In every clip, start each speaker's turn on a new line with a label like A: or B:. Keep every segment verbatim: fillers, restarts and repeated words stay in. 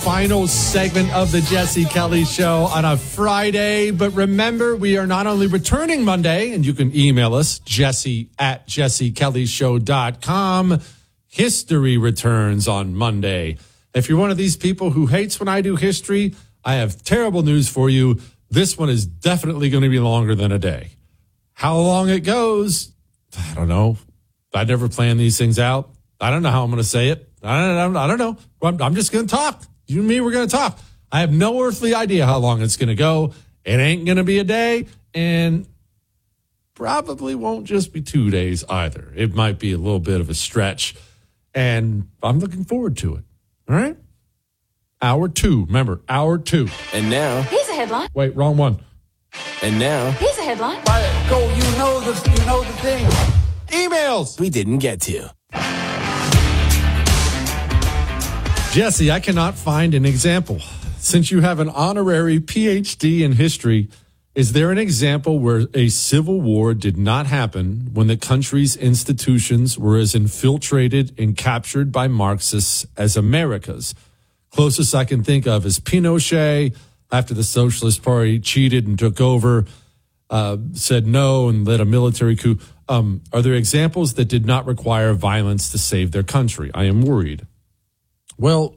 A: final segment of the Jesse Kelly Show on a Friday. But remember, we are not only returning Monday, and you can email us, jesse at jesse kelly show dot com. History returns on Monday. If you're one of these people who hates when I do history, I have terrible news for you. This one is definitely going to be longer than a day. How long it goes, I don't know. I never plan these things out. I don't know how I'm going to say it. I don't, I don't know. I'm, I'm just going to talk. You and me, we're going to talk. I have no earthly idea how long it's going to go. It ain't going to be a day, and probably won't just be two days either. It might be a little bit of a stretch, and I'm looking forward to it. All right? Hour two. Remember, hour two.
B: And now.
C: Here's a headline.
A: Wait, wrong one.
B: And now.
C: Here's a headline.
D: Go, you know the, you know the thing.
A: Emails.
B: We didn't get to.
A: Jesse, I cannot find an example. Since you have an honorary P H D in history, is there an example where a civil war did not happen when the country's institutions were as infiltrated and captured by Marxists as America's? Closest I can think of is Pinochet, after the Socialist Party cheated and took over, uh, said no and led a military coup. Um, are there examples that did not require violence to save their country? I am worried. Well,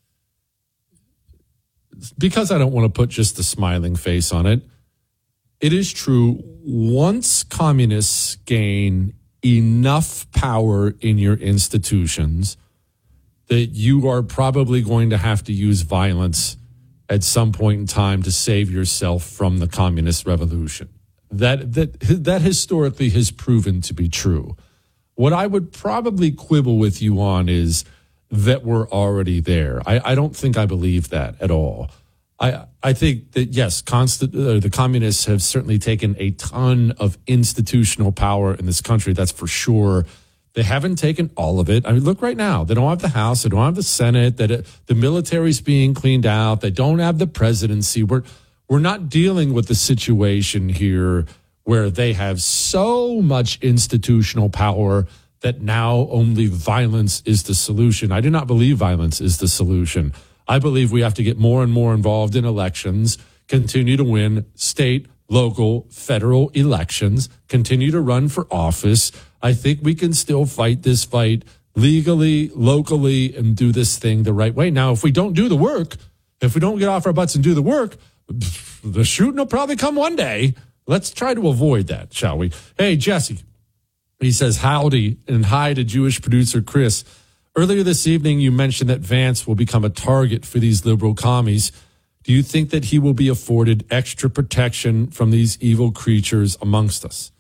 A: because I don't want to put just the smiling face on it, it is true, once communists gain enough power in your institutions that you are probably going to have to use violence at some point in time to save yourself from the communist revolution. That that that historically has proven to be true. What I would probably quibble with you on is that we're already there. I, I don't think I believe that at all. I I think that, yes, constant, uh, the communists have certainly taken a ton of institutional power in this country. That's for sure. They haven't taken all of it. I mean, look right now. They don't have the House. They don't have the Senate. That it, the military's being cleaned out. They don't have the presidency. We're we're not dealing with the situation here where they have so much institutional power that now only violence is the solution. I do not believe violence is the solution. I believe we have to get more and more involved in elections, continue to win state, local, federal elections, continue to run for office. I think we can still fight this fight legally, locally, and do this thing the right way. Now, if we don't do the work, if we don't get off our butts and do the work, the shooting will probably come one day. Let's try to avoid that, shall we? Hey, Jesse. He says, howdy, and hi to Jewish producer Chris. Earlier this evening, you mentioned that Vance will become a target for these liberal commies. Do you think that he will be afforded extra protection from these evil creatures amongst us?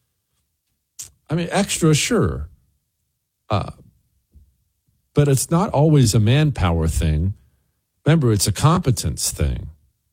A: I mean, extra, sure. Uh, but it's not always a manpower thing. Remember, it's a competence thing.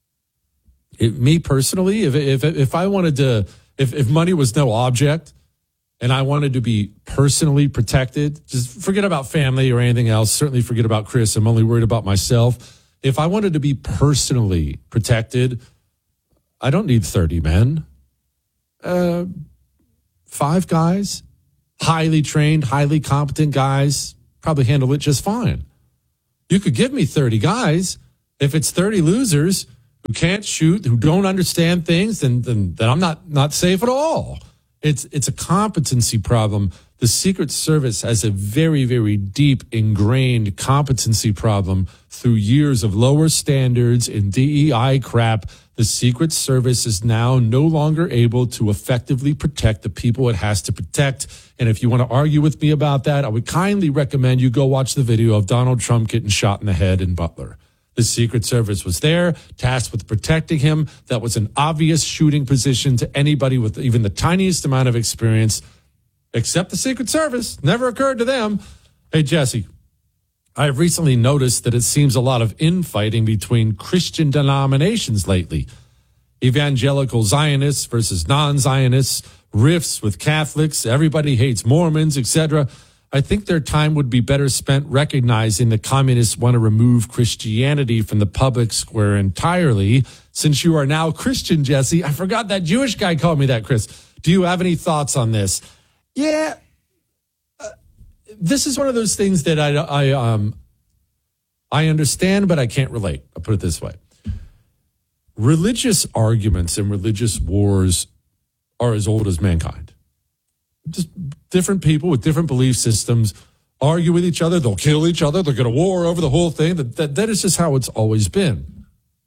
A: It, me personally, if, if, if I wanted to, if, if money was no object, and I wanted to be personally protected, just forget about family or anything else. Certainly forget about Chris. I'm only worried about myself. If I wanted to be personally protected, I don't need thirty men. Uh, five guys, highly trained, highly competent guys, probably handle it just fine. You could give me thirty guys. If it's thirty losers who can't shoot, who don't understand things, then, then, then I'm not, not safe at all. It's it's a competency problem. The Secret Service has a very, very deep ingrained competency problem through years of lower standards and D E I crap. The Secret Service is now no longer able to effectively protect the people it has to protect. And if you want to argue with me about that, I would kindly recommend you go watch the video of Donald Trump getting shot in the head in Butler. The Secret Service was there, tasked with protecting him. That was an obvious shooting position to anybody with even the tiniest amount of experience, except the Secret Service. Never occurred to them. Hey, Jesse, I have recently noticed that it seems a lot of infighting between Christian denominations lately. Evangelical Zionists versus non-Zionists, rifts with Catholics, everybody hates Mormons, et cetera. I think their time would be better spent recognizing that communists want to remove Christianity from the public square entirely. Since you are now Christian, Jesse, I forgot that Jewish guy called me that, Chris. Do you have any thoughts on this? Yeah, uh, this is one of those things that I, I, um, I understand, but I can't relate. I'll put it this way. Religious arguments and religious wars are as old as mankind. Just different people with different belief systems argue with each other. They'll kill each other. They're going to war over the whole thing. That, that, that is just how it's always been.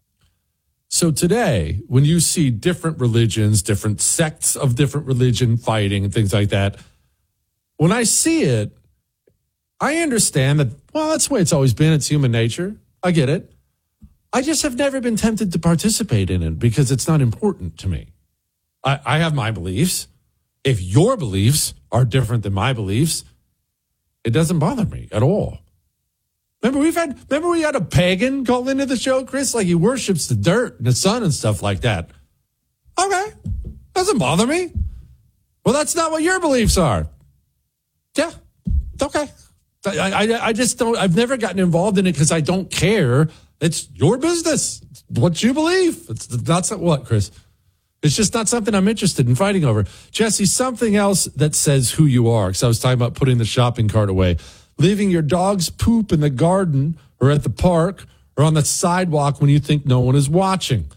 A: So today, when you see different religions, different sects of different religion fighting and things like that, when I see it, I understand that, well, that's the way it's always been. It's human nature. I get it. I just have never been tempted to participate in it because it's not important to me. I, I have my beliefs. If your beliefs are different than my beliefs, it doesn't bother me at all. Remember we've had remember we had a pagan call into the show, Chris, like he worships the dirt and the sun and stuff like that. Okay. Doesn't bother me. Well, that's not what your beliefs are. Yeah. Okay. I, I, I just don't, I've never gotten involved in it because I don't care. It's your business. It's what you believe. It's not what, Chris? It's just not something I'm interested in fighting over. Jesse, something else that says who you are, because I was talking about putting the shopping cart away. Leaving your dog's poop in the garden or at the park or on the sidewalk when you think no one is watching.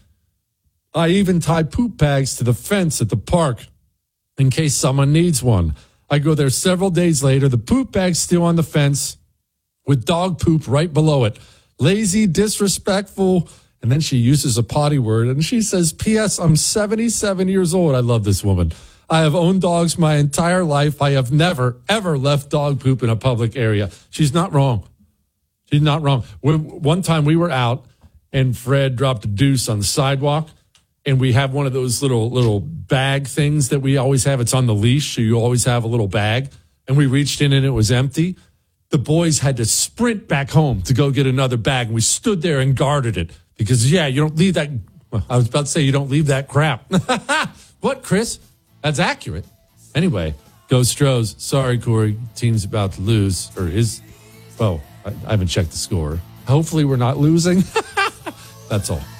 A: I even tie poop bags to the fence at the park in case someone needs one. I go there several days later. The poop bag's still on the fence with dog poop right below it. Lazy, disrespectful, and then she uses a potty word, and she says, P S. I'm seventy-seven years old. I love this woman. I have owned dogs my entire life. I have never, ever left dog poop in a public area. She's not wrong. She's not wrong. When, one time we were out, and Fred dropped a deuce on the sidewalk, and we have one of those little little bag things that we always have. It's on the leash, so you always have a little bag. And we reached in, and it was empty. The boys had to sprint back home to go get another bag, and we stood there and guarded it. Because, yeah, you don't leave that. Well, I was about to say you don't leave that crap. What, Chris? That's accurate. Anyway, go Stros. Sorry, Corey. Team's about to lose. Or is. Oh, I, I haven't checked the score. Hopefully we're not losing. That's all.